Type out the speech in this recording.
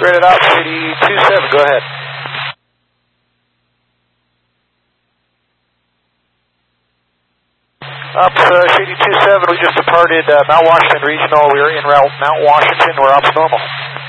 Graded out, Shady 27, go ahead. Shady 27, we just departed Mount Washington Regional. We are en route Mount Washington. We're ops normal.